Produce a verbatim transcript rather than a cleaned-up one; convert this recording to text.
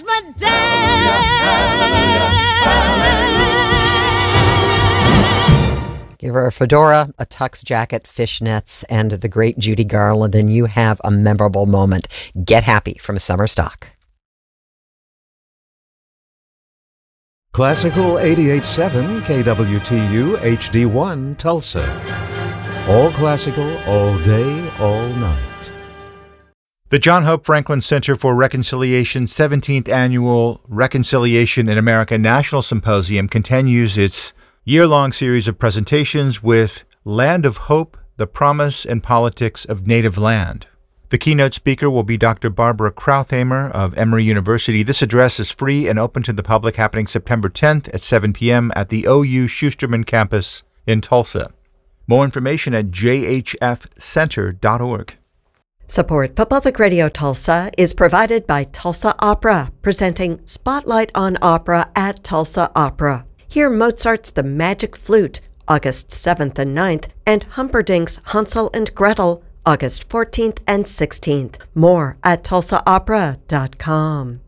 Christmas Day. Give her a fedora, a tux jacket, fishnets, and the great Judy Garland, and you have a memorable moment. Get happy from Summer Stock. Classical eighty-eight point seven K W T U H D one Tulsa. All classical, all day, all night. The John Hope Franklin Center for Reconciliation's seventeenth Annual Reconciliation in America National Symposium continues its year-long series of presentations with Land of Hope, the Promise and Politics of Native Land. The keynote speaker will be Doctor Barbara Krauthamer of Emory University. This address is free and open to the public, happening September tenth at seven p.m. at the O U Schusterman campus in Tulsa. More information at j h f center dot org. Support for Public Radio Tulsa is provided by Tulsa Opera, presenting Spotlight on Opera at Tulsa Opera. Hear Mozart's The Magic Flute, August seventh and ninth, and Humperdinck's Hansel and Gretel, August fourteenth and sixteenth. More at tulsa opera dot com.